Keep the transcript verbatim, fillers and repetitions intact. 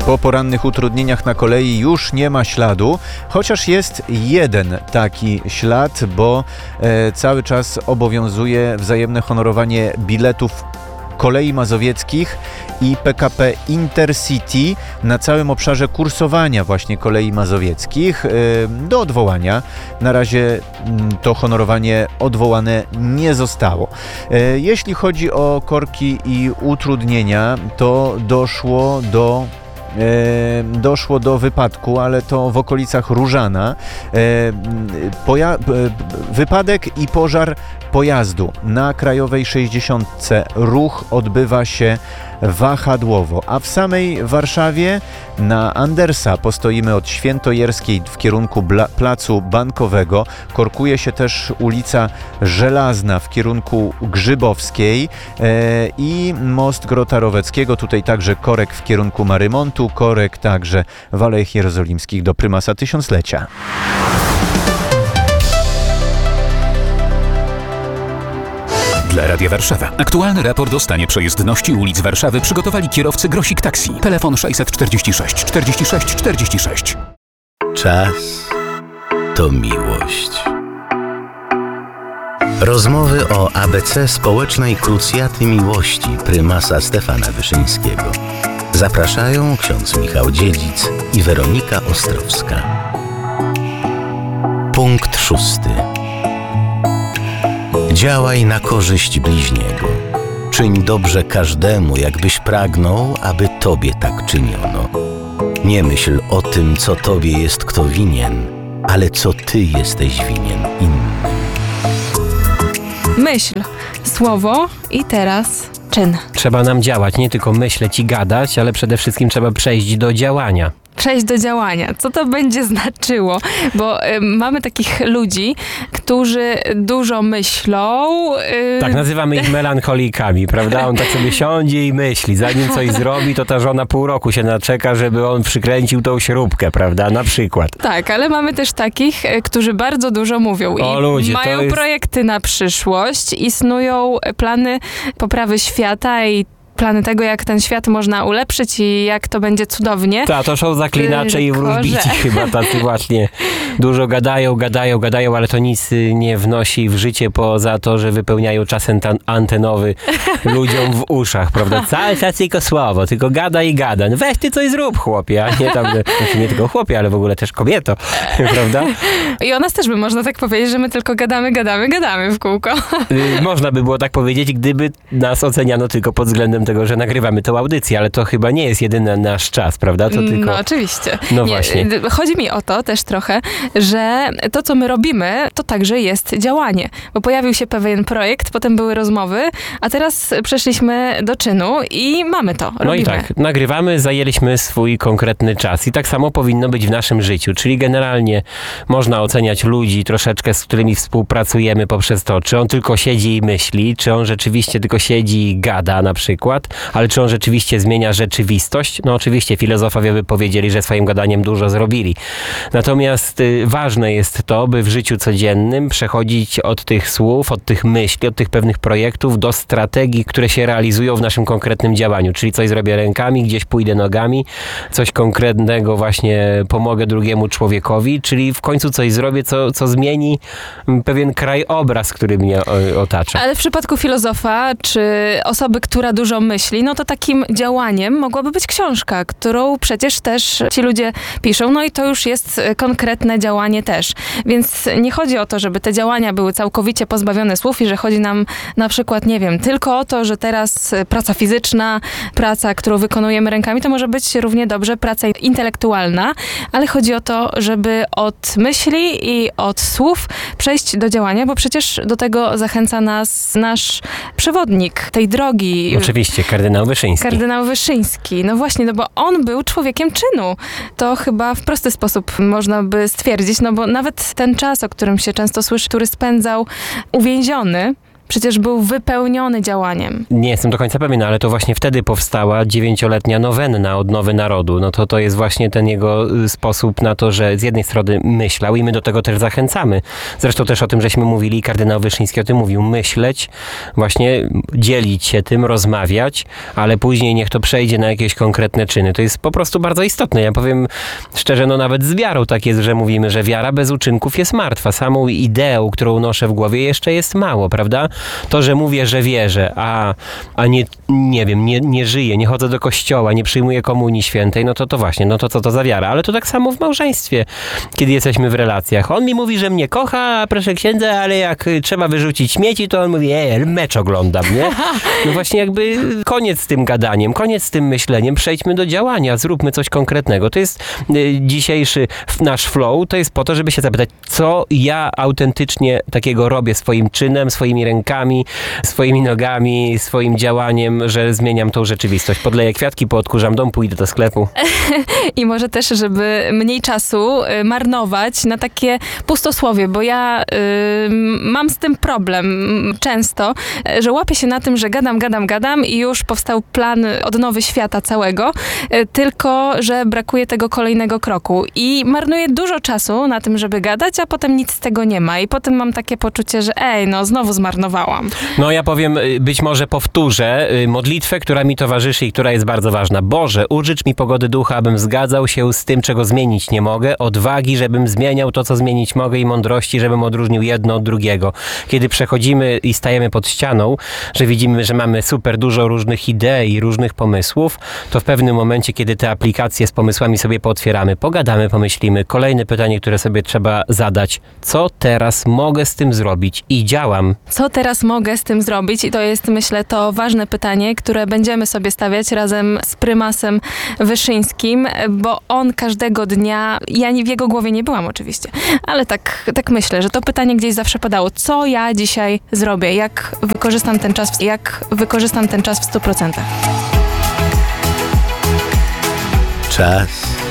Po porannych utrudnieniach na kolei już nie ma śladu, chociaż jest jeden taki ślad, bo e, cały czas obowiązuje wzajemne honorowanie biletów Kolei Mazowieckich i P K P Intercity na całym obszarze kursowania właśnie Kolei Mazowieckich do odwołania. Na razie to honorowanie odwołane nie zostało. Jeśli chodzi o korki i utrudnienia, to doszło do doszło do wypadku, ale to w okolicach Różana. Poja- wypadek i pożar pojazdu. Na Krajowej sześćdziesiątce ruch odbywa się wahadłowo, a w samej Warszawie na Andersa postoimy od Świętojerskiej w kierunku Bla- Placu Bankowego. Korkuje się też ulica Żelazna w kierunku Grzybowskiej e, i most Grota Roweckiego. Tutaj także korek w kierunku Marymontu, korek także w Alejach Jerozolimskich do Prymasa Tysiąclecia. Dla Radia Warszawa. Aktualny raport o stanie przejezdności ulic Warszawy przygotowali kierowcy Grosik Taxi. Telefon sześćset czterdzieści sześć czterdzieści sześć czterdzieści sześć. Czas to miłość. Rozmowy o A B C społecznej krucjaty miłości prymasa Stefana Wyszyńskiego. Zapraszają ksiądz Michał Dziedzic i Weronika Ostrowska. Punkt szósty. Działaj na korzyść bliźniego. Czyń dobrze każdemu, jakbyś pragnął, aby tobie tak czyniono. Nie myśl o tym, co tobie jest kto winien, ale co ty jesteś winien innym. Myśl, słowo i teraz czyn. Trzeba nam działać, nie tylko myśleć i gadać, ale przede wszystkim trzeba przejść do działania. Przejść do działania. Co to będzie znaczyło? Bo y, mamy takich ludzi, którzy dużo myślą. Y... Tak, nazywamy ich melancholikami, prawda? On tak sobie siądzie i myśli. Zanim coś zrobi, to ta żona pół roku się naczeka, żeby on przykręcił tą śrubkę, prawda? Na przykład. Tak, ale mamy też takich, y, którzy bardzo dużo mówią o, i ludzie, mają jest... projekty na przyszłość i snują plany poprawy świata i plany tego, jak ten świat można ulepszyć i jak to będzie cudownie. Tak, to są zaklinacze i wróżbici chyba tacy właśnie. Dużo gadają, gadają, gadają, ale to nic nie wnosi w życie poza to, że wypełniają czas antenowy ludziom w uszach, prawda? Cały czas tylko słowo, tylko gada i gada. No weź ty coś zrób, chłopie, a nie tam, znaczy nie tylko chłopie, ale w ogóle też kobieto, prawda? I o nas też by można tak powiedzieć, że my tylko gadamy, gadamy, gadamy w kółko. Y, można by było tak powiedzieć, gdyby nas oceniano tylko pod względem tego, że nagrywamy tę audycję, ale to chyba nie jest jedyny nasz czas, prawda? To tylko... No oczywiście. No nie, właśnie. Chodzi mi o to też trochę, że to, co my robimy, to także jest działanie. Bo pojawił się pewien projekt, potem były rozmowy, a teraz przeszliśmy do czynu i mamy to. No robimy. i tak, nagrywamy, zajęliśmy swój konkretny czas i tak samo powinno być w naszym życiu, czyli generalnie można oceniać ludzi troszeczkę, z którymi współpracujemy poprzez to, czy on tylko siedzi i myśli, czy on rzeczywiście tylko siedzi i gada na przykład, ale czy on rzeczywiście zmienia rzeczywistość? No oczywiście filozofowie by powiedzieli, że swoim gadaniem dużo zrobili. Natomiast y, ważne jest to, by w życiu codziennym przechodzić od tych słów, od tych myśli, od tych pewnych projektów do strategii, które się realizują w naszym konkretnym działaniu. Czyli coś zrobię rękami, gdzieś pójdę nogami, coś konkretnego właśnie pomogę drugiemu człowiekowi, czyli w końcu coś zrobię, co, co zmieni pewien krajobraz, który mnie otacza. Ale w przypadku filozofa, czy osoby, która dużo myśli, no to takim działaniem mogłaby być książka, którą przecież też ci ludzie piszą, no i to już jest konkretne działanie też. Więc nie chodzi o to, żeby te działania były całkowicie pozbawione słów i że chodzi nam na przykład, nie wiem, tylko o to, że teraz praca fizyczna, praca, którą wykonujemy rękami, to może być równie dobrze praca intelektualna, ale chodzi o to, żeby od myśli i od słów przejść do działania, bo przecież do tego zachęca nas nasz przewodnik tej drogi. Oczywiście, kardynał Wyszyński. Kardynał Wyszyński. No właśnie, no bo on był człowiekiem czynu. To chyba w prosty sposób można by stwierdzić, no bo nawet ten czas, o którym się często słyszy, który spędzał uwięziony, Przecież był wypełniony działaniem. Nie jestem do końca pewien, ale to właśnie wtedy powstała dziewięcioletnia nowenna Odnowy Narodu. No to to jest właśnie ten jego y, sposób na to, że z jednej strony myślał i my do tego też zachęcamy. Zresztą też o tym żeśmy mówili i kardynał Wyszyński o tym mówił. Myśleć, właśnie dzielić się tym, rozmawiać, ale później niech to przejdzie na jakieś konkretne czyny. To jest po prostu bardzo istotne. Ja powiem szczerze, no nawet z wiarą tak jest, że mówimy, że wiara bez uczynków jest martwa. Samą ideą, którą noszę w głowie, jeszcze jest mało, prawda? To, że mówię, że wierzę, a, a nie, nie wiem, nie, nie żyję, nie chodzę do kościoła, nie przyjmuję komunii świętej, no to to właśnie, no to co to za wiara? Ale to tak samo w małżeństwie, kiedy jesteśmy w relacjach. On mi mówi, że mnie kocha, proszę księdza, ale jak trzeba wyrzucić śmieci, to on mówi, ej, mecz oglądam, nie? No właśnie jakby koniec z tym gadaniem, koniec z tym myśleniem, przejdźmy do działania, zróbmy coś konkretnego. To jest y, dzisiejszy f- nasz flow, to jest po to, żeby się zapytać, co ja autentycznie takiego robię swoim czynem, swoimi rękami, swoimi nogami, swoim działaniem, że zmieniam tą rzeczywistość. Podleję kwiatki, poodkurzam dom, pójdę do sklepu. I może też, żeby mniej czasu y, marnować na takie pustosłowie, bo ja y, mam z tym problem m, często, y, że łapię się na tym, że gadam, gadam, gadam i już powstał plan odnowy świata całego, y, tylko że brakuje tego kolejnego kroku. I marnuję dużo czasu na tym, żeby gadać, a potem nic z tego nie ma. I potem mam takie poczucie, że ej, no znowu zmarnowałam. No ja powiem, y, być może powtórzę y, modlitwę, która mi towarzyszy i która jest bardzo ważna. Boże, użycz mi pogody ducha, abym zgadzał się z tym, czego zmienić nie mogę, odwagi, żebym zmieniał to, co zmienić mogę i mądrości, żebym odróżnił jedno od drugiego. Kiedy przechodzimy i stajemy pod ścianą, że widzimy, że mamy super dużo różnych idei, różnych pomysłów, to w pewnym momencie, kiedy te aplikacje z pomysłami sobie pootwieramy, pogadamy, pomyślimy, kolejne pytanie, które sobie trzeba zadać, co teraz mogę z tym zrobić i działam. Co teraz mogę z tym zrobić? I to jest, myślę, to ważne pytanie, które będziemy sobie stawiać razem z prymasem Wyszyńskim, bo on każdego dnia, ja nie, w jego głowie nie byłam oczywiście, ale tak, tak myślę, że to pytanie gdzieś zawsze padało. Co ja dzisiaj zrobię? Jak wykorzystam ten czas, jak wykorzystam ten czas w stu procentach? Czas